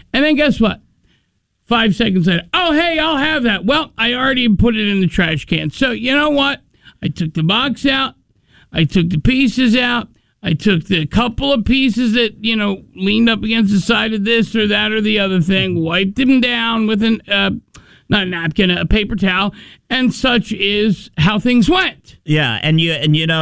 And then guess what? 5 seconds later, oh, hey, I'll have that. Well, I already put it in the trash can. So you know what? I took the box out. I took the pieces out. I took the couple of pieces that, leaned up against the side of this or that or the other thing, wiped them down with not a napkin, a paper towel, and such is how things went. Yeah, and you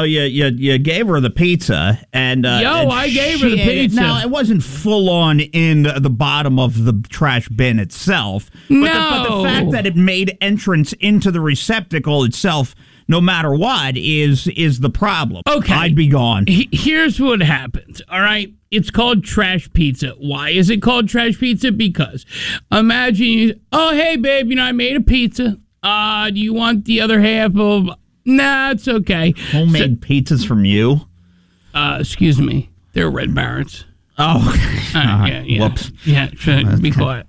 gave her the pizza, and I gave her the pizza. Now it wasn't full on in the bottom of the trash bin itself, but the fact that it made entrance into the receptacle itself, no matter what, is the problem. Okay, I'd be gone. Here's what happens. All right. It's called trash pizza. Why is it called trash pizza? Because imagine oh, hey, babe, I made a pizza. Do you want the other half of... Nah, it's okay. Homemade pizzas from you? Excuse me. They're Red Barons. Oh, okay. Yeah. Whoops. Yeah, be quiet.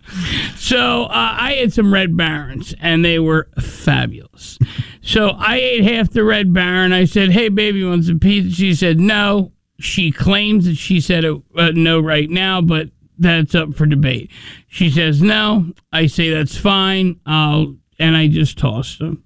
So I had some Red Barons, and they were fabulous. So I ate half the Red Baron. I said, hey, baby, you want some pizza? She said, no. She claims that she said no right now, but that's up for debate. She says no. I say that's fine. And I just tossed them.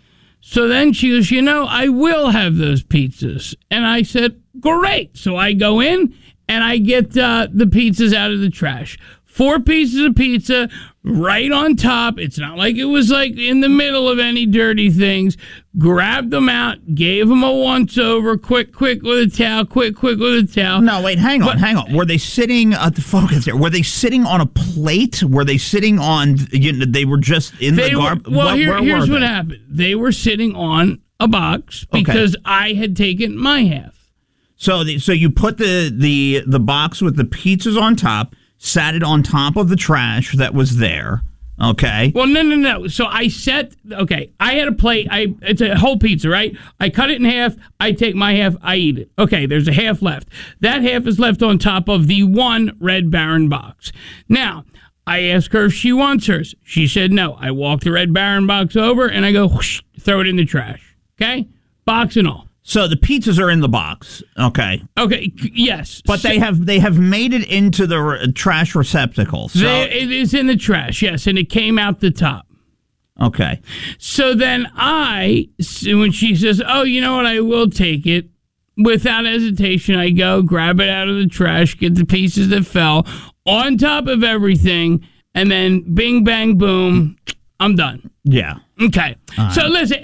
So then she goes, I will have those pizzas. And I said, great. So I go in and I get the pizzas out of the trash. 4 pieces of pizza right on top. It's not like it was like in the middle of any dirty things. Grabbed them out, gave them a once over, quick with a towel, quick with a towel. No, wait, hang on. Were they sitting focus there? Were they sitting on a plate? Were they sitting on? They were just in the garbage. Well, here's what happened. They were sitting on a box because I had taken my half. So you put the box with the pizzas on top. Sat it on top of the trash that was there, okay? Well, no. So I had a plate. It's a whole pizza, right? I cut it in half. I take my half. I eat it. Okay, there's a half left. That half is left on top of the one Red Baron box. Now, I ask her if she wants hers. She said no. I walk the Red Baron box over, and I go, whoosh, throw it in the trash, okay? Box and all. So the pizzas are in the box, okay? Okay, yes. But they have made it into the trash receptacle. So it is in the trash, yes, and it came out the top. Okay. So then when she says, oh, you know what, I will take it, without hesitation, I go, grab it out of the trash, get the pieces that fell on top of everything, and then bing, bang, boom, I'm done. Yeah. Okay. So listen,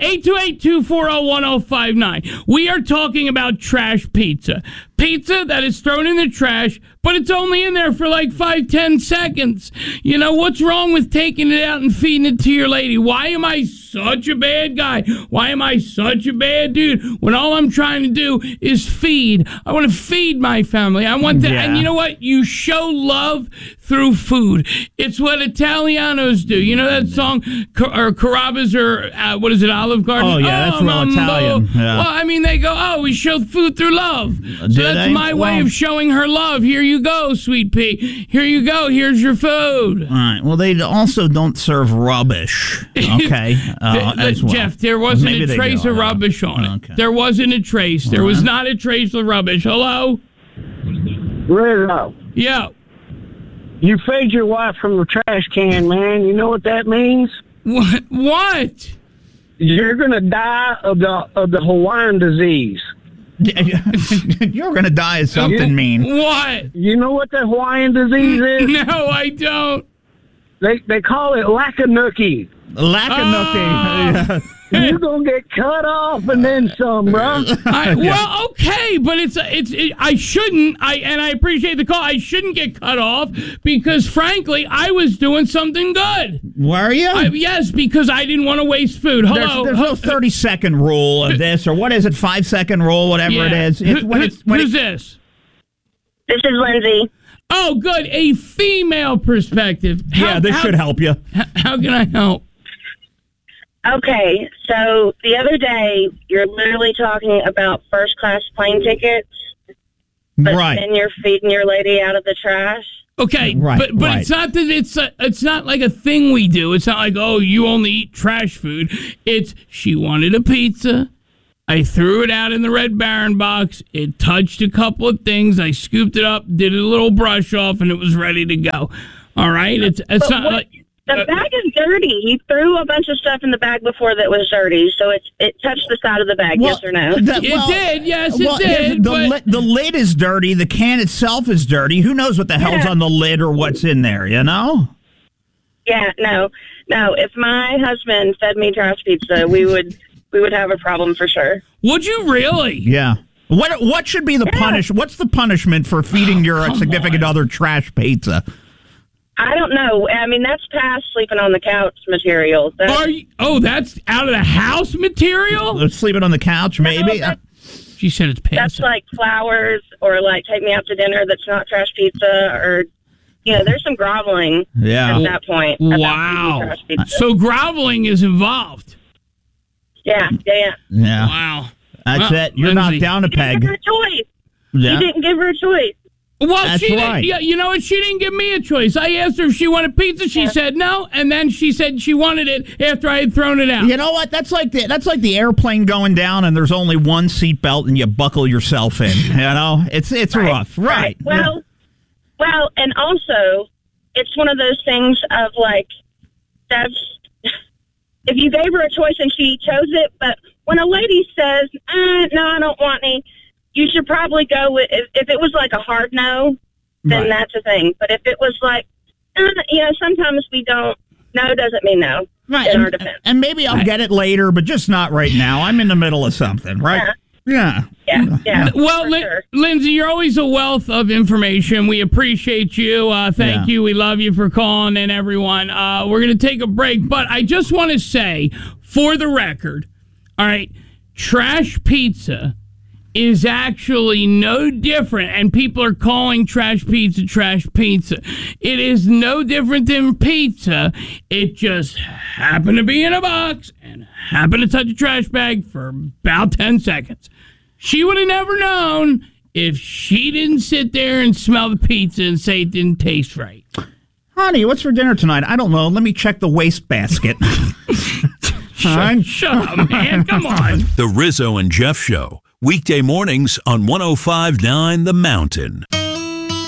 828-240-1059. We are talking about trash pizza. Pizza that is thrown in the trash, but it's only in there for like 5-10 seconds. What's wrong with taking it out and feeding it to your lady? Why am I such a bad guy? Why am I such a bad dude when all I'm trying to do is feed? I want to feed my family. I want that. Yeah. And you know what? You show love through food. It's what Italianos do. You know that song, or Carrabba's, or what is it, Olive Garden? Oh, yeah, that's real Italian. Yeah. Well, I mean, they go, we show food through love. So that's my way of showing her love. Here you go, sweet pea. Here you go. Here's your food. All right. Well, they also don't serve rubbish. Okay. As well. Jeff, there wasn't a trace of rubbish on it. Okay. There wasn't a trace. There was not a trace of rubbish. Hello? Rizzo. Yeah. You fed your wife from the trash can, man. You know what that means? What? You're going to die of the Hawaiian disease. You're going to die of something mean. What? You know what the Hawaiian disease is? No, I don't. They call it Lakanuki. Lakanuki. You're going to get cut off and then some, bro. Well, okay, but I shouldn't, and I appreciate the call, I shouldn't get cut off because, frankly, I was doing something good. Were you? Yes, because I didn't want to waste food. Hello. There's no 30-second rule of this, or what is it, 5-second rule, whatever it is. Who's this? This is Lindsay. Oh, good. A female perspective. This should help you. How can I help? Okay, so the other day, you're literally talking about first-class plane tickets, but then you're feeding your lady out of the trash. Okay, but it's not that it's not like a thing we do. It's not like, oh, you only eat trash food. It's she wanted a pizza. I threw it out in the Red Baron box. It touched a couple of things. I scooped it up, did a little brush off, and it was ready to go. All right, it's not like. The bag is dirty. He threw a bunch of stuff in the bag before that was dirty, so it touched the side of the bag. Well, yes or no? It did. Yes, it did. The lid is dirty. The can itself is dirty. Who knows what the hell's on the lid or what's in there? You know? Yeah. No. If my husband fed me trash pizza, we would have a problem for sure. Would you really? Yeah. What should be the punish? What's the punishment for feeding your significant other trash pizza? I don't know. I mean, that's past sleeping on the couch material. That's out of the house material? Sleeping on the couch, maybe? She said it's past. That's like flowers or like take me out to dinner that's not trash pizza or, there's some groveling at that point. Wow. So groveling is involved. Yeah. Wow. That's it. You're Lindsay. knocked down a peg. You didn't give her a choice. Yeah. You didn't give her a choice. Well, That's she right. didn't. Yeah, you know what? She didn't give me a choice. I asked her if she wanted pizza. She said no, and then she said she wanted it after I had thrown it out. You know what? That's like the airplane going down, and there's only one seatbelt, and you buckle yourself in. You know, it's rough, right? Well, and also, it's one of those things of like that's if you gave her a choice and she chose it, but when a lady says, "No, I don't want any," you should probably go with, if it was like a hard no, then that's a thing. But if it was like, sometimes we don't, no doesn't mean no. Right. In our defense. And maybe I'll get it later, but just not right now. I'm in the middle of something, right? Yeah. Well, sure. Lindsay, you're always a wealth of information. We appreciate you. Thank you. We love you for calling in, everyone. We're going to take a break, but I just want to say, for the record, all right, trash pizza is actually no different, and people are calling trash pizza. It is no different than pizza. It just happened to be in a box and happened to touch a trash bag for about 10 seconds. She would have never known if she didn't sit there and smell the pizza and say it didn't taste right. Honey, what's for dinner tonight? I don't know. Let me check the wastebasket. Shut up, man. Come on. The Rizzo and Jeff Show. Weekday mornings on 105.9 The Mountain.